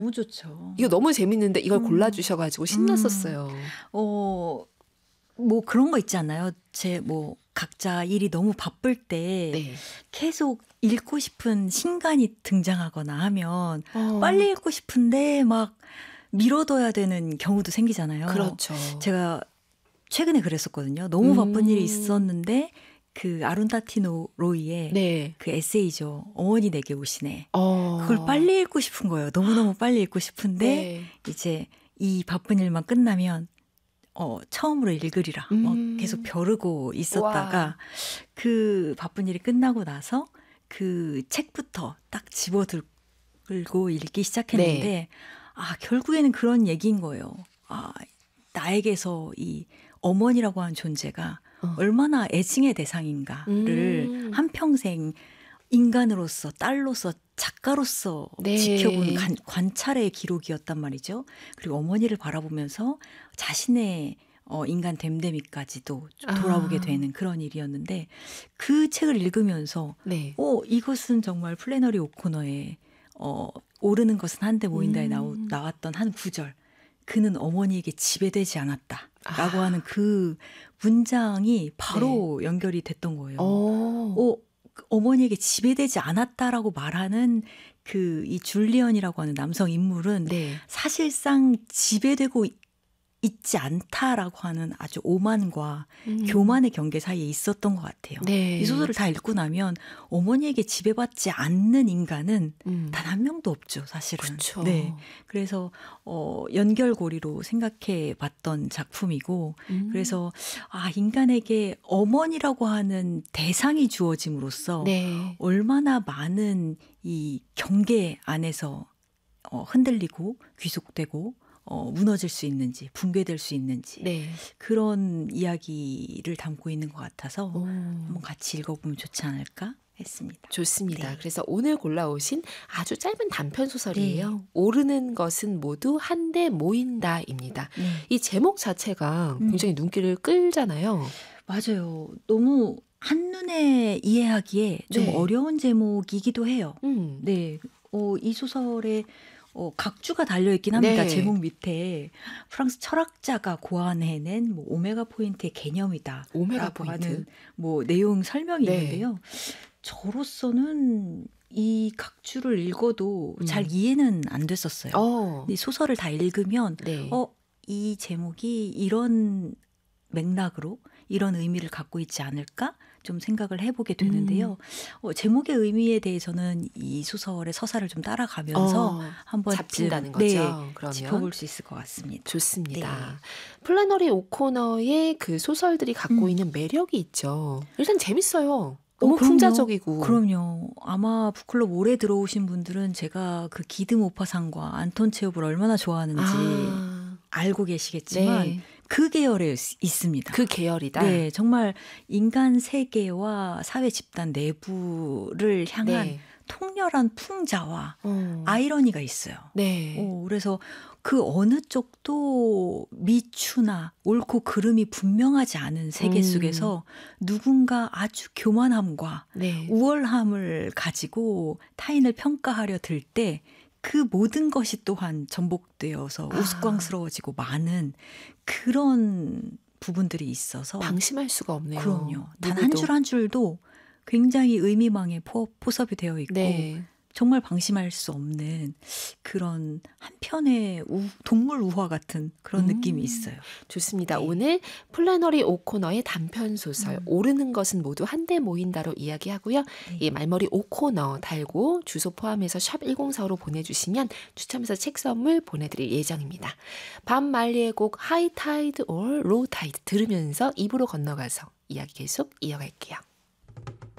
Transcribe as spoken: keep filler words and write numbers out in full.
너무 좋죠. 이거 너무 재밌는데 이걸 음. 골라주셔가지고 신났었어요. 음. 어, 뭐 그런 거 있잖아요. 제 뭐 각자 일이 너무 바쁠 때 네. 계속 읽고 싶은 신간이 등장하거나 하면 어. 빨리 읽고 싶은데 막 미뤄둬야 되는 경우도 생기잖아요. 그렇죠. 제가 최근에 그랬었거든요. 너무 바쁜 음. 일이 있었는데 그 아룬다티노 로이의 네. 그 에세이죠. 어머니 내게 오시네. 어. 그걸 빨리 읽고 싶은 거예요. 너무너무 빨리 읽고 싶은데 네. 이제 이 바쁜 일만 끝나면 어, 처음으로 읽으리라. 음. 막 계속 벼르고 있었다가 와. 그 바쁜 일이 끝나고 나서 그 책부터 딱 집어들고 읽기 시작했는데 네. 아, 결국에는 그런 얘기인 거예요. 아, 나에게서 이 어머니라고 하는 존재가 어. 얼마나 애증의 대상인가를 음. 한평생 인간으로서, 딸로서, 작가로서 네. 지켜본 관, 관찰의 기록이었단 말이죠. 그리고 어머니를 바라보면서 자신의 어, 인간 됨됨이까지도 돌아보게 아. 되는 그런 일이었는데 그 책을 읽으면서 네. 어, 이것은 정말 플래너리 오코너의 어, 오르는 것은 한데 모인다에 음. 나오, 나왔던 한 구절. 그는 어머니에게 지배되지 않았다. 라고 아. 하는 그 문장이 바로 네. 연결이 됐던 거예요. 오. 어, 어머니에게 지배되지 않았다라고 말하는 그 이 줄리언이라고 하는 남성 인물은 네. 사실상 지배되고 있지 않다라고 하는 아주 오만과 음. 교만의 경계 사이에 있었던 것 같아요. 네. 이 소설을 다 읽고 나면 어머니에게 지배받지 않는 인간은 음. 단 한 명도 없죠, 사실은. 그렇죠. 네, 그래서 어, 연결고리로 생각해 봤던 작품이고 음. 그래서 아, 인간에게 어머니라고 하는 대상이 주어짐으로써 네. 얼마나 많은 이 경계 안에서 어, 흔들리고 귀속되고 어, 무너질 수 있는지 붕괴될 수 있는지 네. 그런 이야기를 담고 있는 것 같아서 오. 한번 같이 읽어보면 좋지 않을까 했습니다. 좋습니다. 네. 그래서 오늘 골라오신 아주 짧은 단편 소설이에요. 네. 오르는 것은 모두 한데 모인다입니다. 네. 이 제목 자체가 음. 굉장히 눈길을 끌잖아요. 맞아요. 너무 한눈에 이해하기에 좀 네. 어려운 제목이기도 해요. 음. 네, 어, 이 소설에 어, 각주가 달려있긴 합니다. 네. 제목 밑에 프랑스 철학자가 고안해낸 뭐 오메가 포인트의 개념이다. 오메가 라고 포인트. 하는 뭐 내용 설명이 네. 있는데요. 저로서는 이 각주를 읽어도 음. 잘 이해는 안 됐었어요. 어. 이 소설을 다 읽으면 네. 어, 이 제목이 이런 맥락으로 이런 의미를 갖고 있지 않을까? 좀 생각을 해보게 되는데요. 음. 어, 제목의 의미에 대해서는 이 소설의 서사를 좀 따라가면서 어, 한번 잡힌다는 거죠. 네, 그러면 짚어볼 수 있을 것 같습니다. 좋습니다. 네. 플래너리 오코너의 그 소설들이 갖고 음. 있는 매력이 있죠. 일단 재밌어요. 너무 어, 그럼요. 풍자적이고. 그럼요. 아마 북클럽 오래 들어오신 분들은 제가 그 기드 모파상과 안톤 체홉을 얼마나 좋아하는지 아. 알고 계시겠지만 네. 그 계열에 있습니다. 그 계열이다. 네, 정말 인간 세계와 사회 집단 내부를 향한 네. 통렬한 풍자와 어. 아이러니가 있어요. 네. 오, 그래서 그 어느 쪽도 미추나 옳고 그름이 분명하지 않은 세계 음. 속에서 누군가 아주 교만함과 네. 우월함을 가지고 타인을 평가하려 들 때 그 모든 것이 또한 전복되어서 아. 우스꽝스러워지고 많은 그런 부분들이 있어서 방심할 수가 없네요. 그럼요. 단 한 누구도. 줄 한 줄도 굉장히 의미망에 포, 포섭이 되어 있고 네. 정말 방심할 수 없는 그런 한편의 우, 동물 우화 같은 그런 음. 느낌이 있어요. 좋습니다. 네. 오늘 플래너리 오코너의 단편 소설 음. 오르는 것은 모두 한데 모인다로 이야기하고요. 네. 이 말머리 오코너 달고 주소 포함해서 샵 일공사오로 보내주시면 추첨해서 책 선물 보내드릴 예정입니다. 밤 말리의 곡 하이 타이드 or 로우 타이드 들으면서 입으로 건너가서 이야기 계속 이어갈게요.